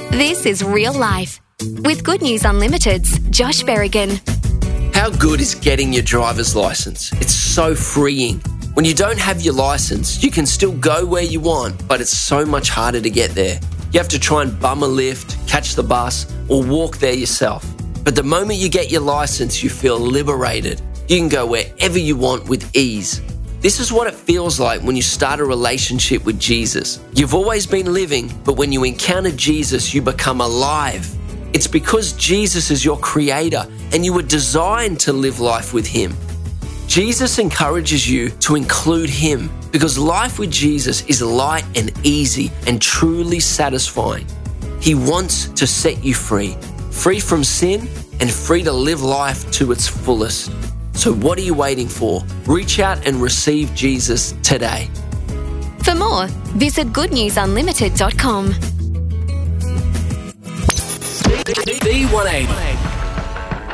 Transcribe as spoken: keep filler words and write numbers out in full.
This is Real Life with Good News Unlimited's Josh Berrigan. How good is getting your driver's license? It's so freeing. When you don't have your license, you can still go where you want, but it's so much harder to get there. You have to try and bum a lift, catch the bus, or walk there yourself. But the moment you get your license, you feel liberated. You can go wherever you want with ease. This is what it feels like when you start a relationship with Jesus. You've always been living, but when you encounter Jesus, you become alive. It's because Jesus is your creator and you were designed to live life with him. Jesus encourages you to include him because life with Jesus is light and easy and truly satisfying. He wants to set you free, free from sin and free to live life to its fullest. So what are you waiting for? Reach out and receive Jesus today. For more, visit good news unlimited dot com. D one eighty.